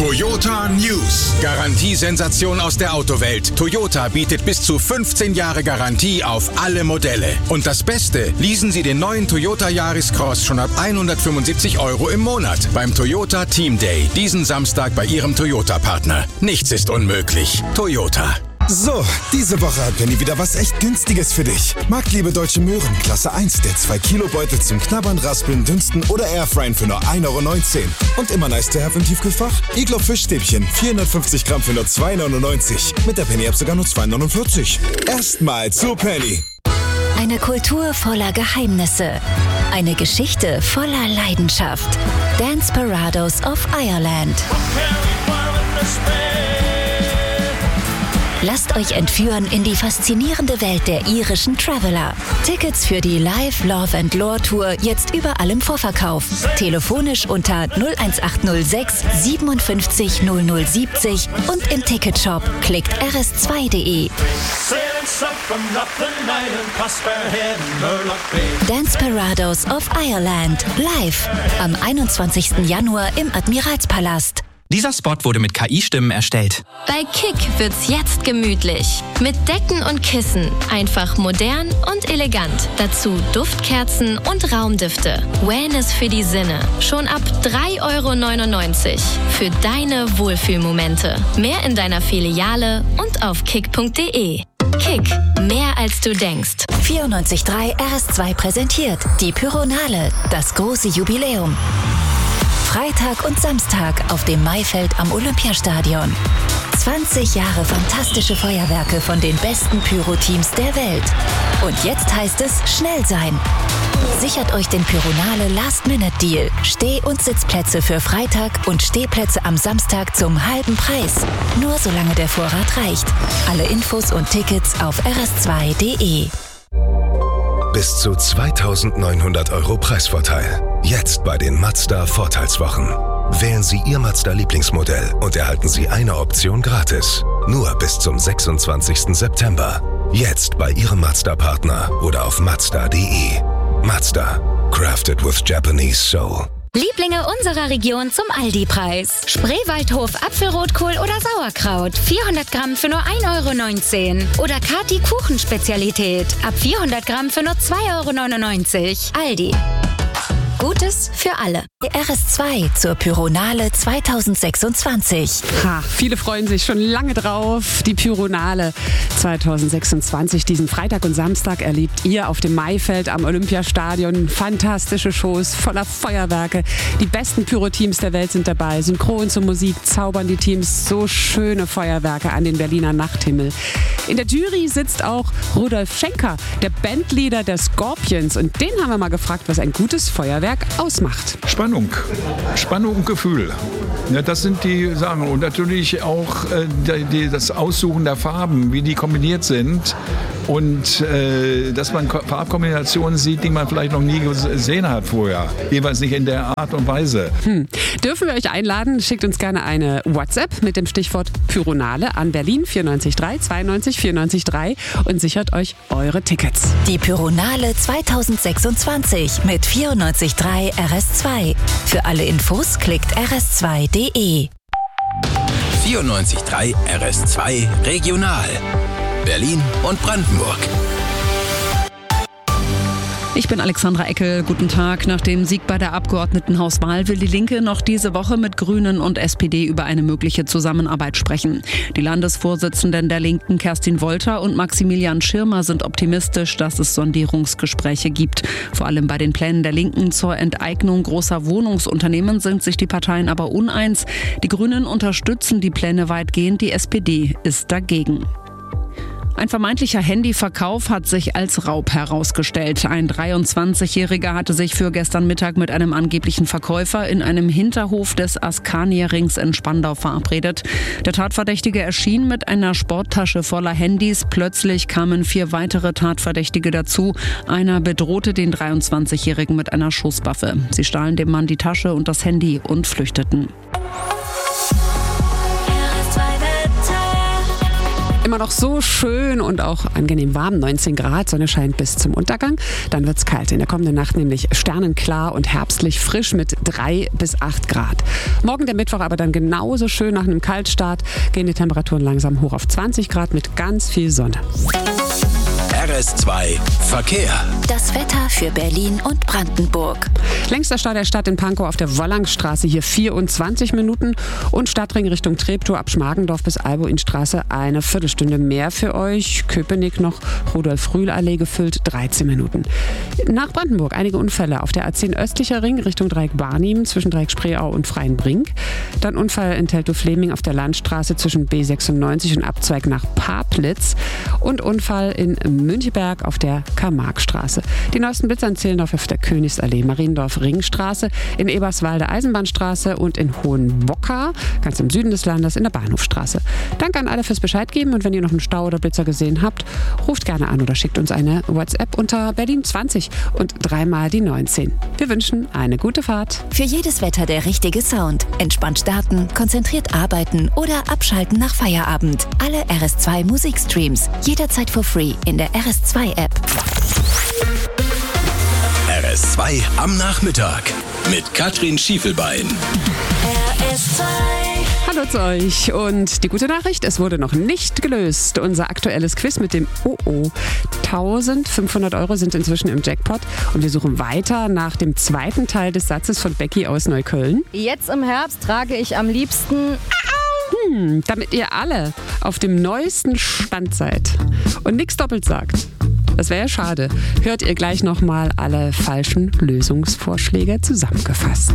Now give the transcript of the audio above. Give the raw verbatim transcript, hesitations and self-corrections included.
Toyota News. Garantiesensation aus der Autowelt. Toyota bietet bis zu fünfzehn Jahre Garantie auf alle Modelle. Und das Beste, leasen Sie den neuen Toyota Yaris Cross schon ab hundertfünfundsiebzig Euro im Monat beim Toyota Team Day. Diesen Samstag bei Ihrem Toyota-Partner. Nichts ist unmöglich. Toyota. So, diese Woche hat Penny wieder was echt Günstiges für dich. Marktliebe Deutsche Möhren, Klasse eins, der zwei Kilo Beutel zum Knabbern, Raspeln, Dünsten oder Airfryen für nur ein Euro neunzehn. Und immer nice to have im Tiefkühlfach? Iglo Fischstäbchen, vierhundertfünfzig Gramm für nur zwei neunundneunzig. Mit der Penny-App sogar nur zwei neunundvierzig. Erstmal zu Penny. Eine Kultur voller Geheimnisse. Eine Geschichte voller Leidenschaft. Desperados of Ireland. Lasst euch entführen in die faszinierende Welt der irischen Traveller. Tickets für die Live Love and Lore Tour jetzt überall im Vorverkauf. Telefonisch unter null eins acht null sechs siebenundfünfzig null null siebzig und im Ticketshop. Klickt r s zwei punkt d e. Desperados of Ireland. Live am einundzwanzigsten Januar im Admiralspalast. Dieser Spot wurde mit K I-Stimmen erstellt. Bei Kick wird's jetzt gemütlich. Mit Decken und Kissen. Einfach modern und elegant. Dazu Duftkerzen und Raumdüfte. Wellness für die Sinne. Schon ab drei Euro neunundneunzig. Für deine Wohlfühlmomente. Mehr in deiner Filiale und auf kick punkt d e. Kick. Mehr als du denkst. vierundneunzig Komma drei R S zwei präsentiert die Pyronale. Das große Jubiläum. Freitag und Samstag auf dem Maifeld am Olympiastadion. zwanzig Jahre fantastische Feuerwerke von den besten Pyro-Teams der Welt. Und jetzt heißt es schnell sein. Sichert euch den Pyronale Last-Minute-Deal. Steh- und Sitzplätze für Freitag und Stehplätze am Samstag zum halben Preis. Nur solange der Vorrat reicht. Alle Infos und Tickets auf r s zwei punkt d e. Bis zu zweitausendneunhundert Euro Preisvorteil. Jetzt bei den Mazda Vorteilswochen. Wählen Sie Ihr Mazda-Lieblingsmodell und erhalten Sie eine Option gratis. Nur bis zum sechsundzwanzigsten September. Jetzt bei Ihrem Mazda-Partner oder auf mazda punkt d e. Mazda. Crafted with Japanese soul. Lieblinge unserer Region zum Aldi-Preis. Spreewaldhof Apfelrotkohl oder Sauerkraut. vierhundert Gramm für nur ein Euro neunzehn. Oder Kati Kuchenspezialität. Ab vierhundert Gramm für nur zwei Euro neunundneunzig. Aldi. Gutes für alle. R S zwei zur Pyronale zweitausendsechsundzwanzig. Ha, viele freuen sich schon lange drauf. Die Pyronale zweitausendsechsundzwanzig. Diesen Freitag und Samstag erlebt ihr auf dem Maifeld am Olympiastadion fantastische Shows voller Feuerwerke. Die besten Pyro-Teams der Welt sind dabei. Synchron zur Musik zaubern die Teams so schöne Feuerwerke an den Berliner Nachthimmel. In der Jury sitzt auch Rudolf Schenker, der Bandleader der Scorpions. Und den haben wir mal gefragt, was ein gutes Feuerwerk ausmacht. Spannung. Spannung und Gefühl. Ja, das sind die Sachen. Und natürlich auch äh, die, das Aussuchen der Farben, wie die kombiniert sind. Und äh, dass man Farbkombinationen sieht, die man vielleicht noch nie gesehen hat vorher. Jeweils nicht in der Art und Weise. Hm. Dürfen wir euch einladen? Schickt uns gerne eine WhatsApp mit dem Stichwort Pyronale an Berlin vier neun drei zwei neun vier neun drei und sichert euch eure Tickets. Die Pyronale zweitausendsechsundzwanzig mit vierundneunzig Komma drei R S zwei. Für alle Infos klickt r s zwei punkt d e. vierundneunzig Komma drei R S zwei Regional. Berlin und Brandenburg. Ich bin Alexandra Eckel. Guten Tag. Nach dem Sieg bei der Abgeordnetenhauswahl will die Linke noch diese Woche mit Grünen und S P D über eine mögliche Zusammenarbeit sprechen. Die Landesvorsitzenden der Linken Kerstin Wolter und Maximilian Schirmer sind optimistisch, dass es Sondierungsgespräche gibt. Vor allem bei den Plänen der Linken zur Enteignung großer Wohnungsunternehmen sind sich die Parteien aber uneins. Die Grünen unterstützen die Pläne weitgehend, die S P D ist dagegen. Ein vermeintlicher Handyverkauf hat sich als Raub herausgestellt. Ein dreiundzwanzigjähriger hatte sich für gestern Mittag mit einem angeblichen Verkäufer in einem Hinterhof des Askania-Rings in Spandau verabredet. Der Tatverdächtige erschien mit einer Sporttasche voller Handys. Plötzlich kamen vier weitere Tatverdächtige dazu. Einer bedrohte den dreiundzwanzigjährigen mit einer Schusswaffe. Sie stahlen dem Mann die Tasche und das Handy und flüchteten. Immer noch so schön und auch angenehm warm, neunzehn Grad, Sonne scheint bis zum Untergang. Dann wird's kalt. In der kommenden Nacht nämlich sternenklar und herbstlich frisch mit drei bis acht Grad. Morgen der Mittwoch aber dann genauso schön. Nach einem Kaltstart gehen die Temperaturen langsam hoch auf zwanzig Grad mit ganz viel Sonne. R S zwei Verkehr. Das Wetter für Berlin und Brandenburg. Längster Stau der Stadt in Pankow auf der Wollangsstraße hier vierundzwanzig Minuten und Stadtring Richtung Treptow ab Schmargendorf bis Alboinstraße eine Viertelstunde mehr für euch. Köpenick noch Rudolf-Rühl-Allee gefüllt dreizehn Minuten. Nach Brandenburg einige Unfälle auf der A zehn östlicher Ring Richtung Dreieck Barnim zwischen Dreieck Spreeau und Freienbrink. Dann Unfall in Teltow-Fleming auf der Landstraße zwischen B sechsundneunzig und Abzweig nach Paplitz und Unfall in Müncheberg auf der Karl-Marx-Straße. Die neuesten Blitzanzählen auf der Königsallee, Mariendorf-Ringstraße, in Eberswalde Eisenbahnstraße und in Hohenbocker, ganz im Süden des Landes, in der Bahnhofstraße. Danke an alle fürs Bescheid geben und wenn ihr noch einen Stau oder Blitzer gesehen habt, ruft gerne an oder schickt uns eine WhatsApp unter Berlin zwanzig und dreimal die neunzehn. Wir wünschen eine gute Fahrt. Für jedes Wetter der richtige Sound. Entspannt starten, konzentriert arbeiten oder abschalten nach Feierabend. Alle R S zwei Musikstreams jederzeit for free in der R S zwei App. R S zwei am Nachmittag mit Katrin Schiefelbein. R S zwei. Hallo zu euch und die gute Nachricht, es wurde noch nicht gelöst. Unser aktuelles Quiz mit dem O O. eintausendfünfhundert Euro sind inzwischen im Jackpot und wir suchen weiter nach dem zweiten Teil des Satzes von Becky aus Neukölln. Jetzt im Herbst trage ich am liebsten... Hm, damit ihr alle auf dem neuesten Stand seid und nichts doppelt sagt. Das wäre ja schade. Hört ihr gleich nochmal alle falschen Lösungsvorschläge zusammengefasst.